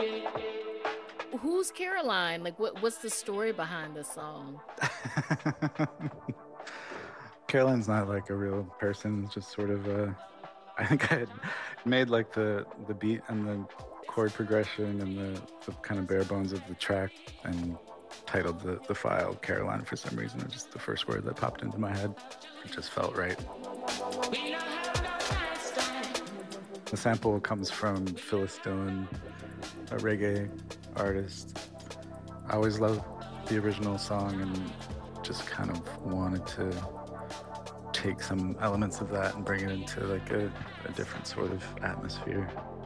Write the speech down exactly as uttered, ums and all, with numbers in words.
Who's Caroline? Like, what what's the story behind this song? Caroline's not like a real person. It's just sort of a. I think I had made like the the beat and the chord progression and the, the kind of bare bones of the track and titled the, the file Caroline for some reason. It was just the first word that popped into my head. It just felt right. The sample comes from Phyllis Dillon, a reggae artist. I always loved the original song and just kind of wanted to take some elements of that and bring it into like a, a different sort of atmosphere.